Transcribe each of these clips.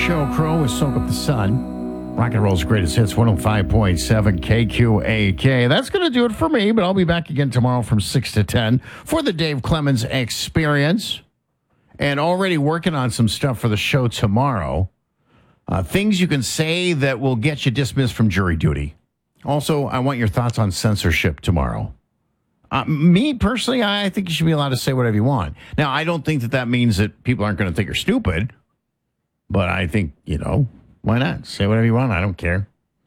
Sheryl Crow with Soak Up the Sun. Rock and Roll's greatest hits, 105.7 KQAK. That's going to do it for me, but I'll be back again tomorrow from 6 to 10 for the Dave Clemens Experience. And already working on some stuff for the show tomorrow. Things you can say that will get you dismissed from jury duty. Also, I want your thoughts on censorship tomorrow. Me, personally, I think you should be allowed to say whatever you want. Now, I don't think that means that people aren't going to think you're stupid. But I think, why not? Say whatever you want. I don't care.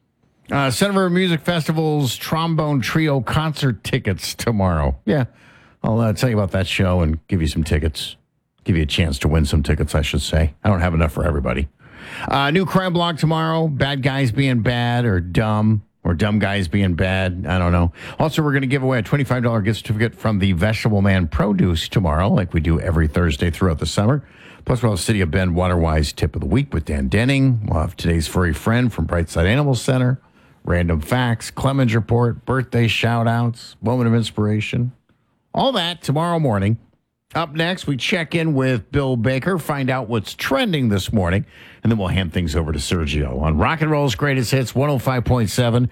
Center Music Festival's Trombone Trio concert tickets tomorrow. Yeah, I'll tell you about that show and give you some tickets. Give you a chance to win some tickets, I should say. I don't have enough for everybody. New crime blog tomorrow. Bad guys being bad or dumb guys being bad. I don't know. Also, we're going to give away a $25 gift certificate from the Vegetable Man Produce tomorrow, like we do every Thursday throughout the summer. Plus, we'll have City of Bend Waterwise Tip of the Week with Dan Denning. We'll have today's furry friend from Brightside Animal Center. Random facts, Clemens Report, birthday shout-outs, moment of inspiration. All that tomorrow morning. Up next, we check in with Bill Baker, find out what's trending this morning, and then we'll hand things over to Sergio on Rock and Roll's Greatest Hits, 105.7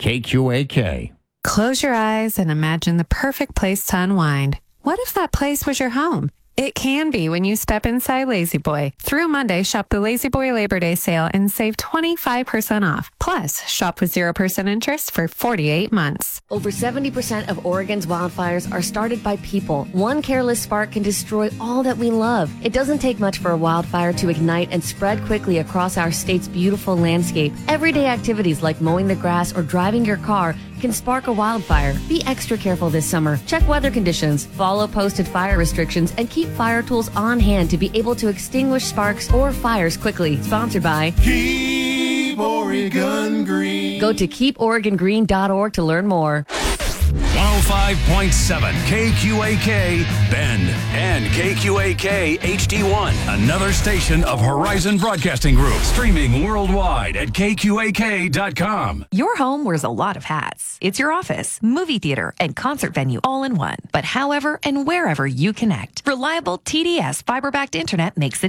KQAK. Close your eyes and imagine the perfect place to unwind. What if that place was your home? It can be when you step inside Lazy Boy. Through Monday, shop the Lazy Boy Labor Day sale and save 25% off. Plus, shop with 0% interest for 48 months. Over 70% of Oregon's wildfires are started by people. One careless spark can destroy all that we love. It doesn't take much for a wildfire to ignite and spread quickly across our state's beautiful landscape. Everyday activities like mowing the grass or driving your car can spark a wildfire. Be extra careful this summer. Check weather conditions, follow posted fire restrictions, and keep fire tools on hand to be able to extinguish sparks or fires quickly. Sponsored by Keep Oregon Green. Go to keeporegongreen.org to learn more. 105.7 KQAK Bend and KQAK HD1. Another station of Horizon Broadcasting Group. Streaming worldwide at KQAK.com. Your home wears a lot of hats. It's your office, movie theater, and concert venue all in one. But however and wherever you connect, reliable TDS fiber-backed internet makes it